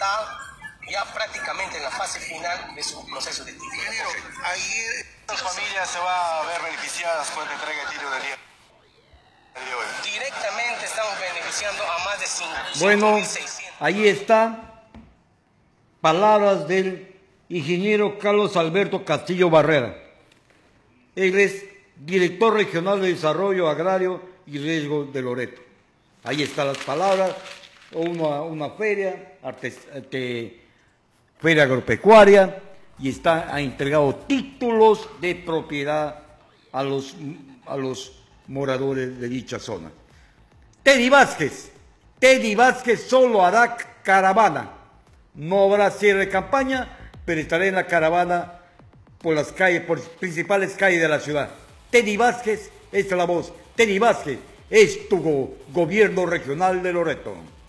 está ya prácticamente en la fase final de su proceso de título. Ingeniero, ayer las familias se va a ver beneficiadas con la entrega de título del día de hoy. Directamente estamos beneficiando a más de 5.600. Bueno, ahí está, palabras del ingeniero Carlos Alberto Castillo Barrera. Él es director regional de Desarrollo Agrario y Riesgo de Loreto. Ahí están las palabras, una feria, feria agropecuaria, y ha entregado títulos de propiedad a los moradores de dicha zona. Teddy Vázquez solo hará caravana, no habrá cierre de campaña, pero estará en la caravana por las calles, por las principales calles de la ciudad. Teddy Vázquez, esta es la voz. Teddy Vázquez es tu gobierno regional de Loreto.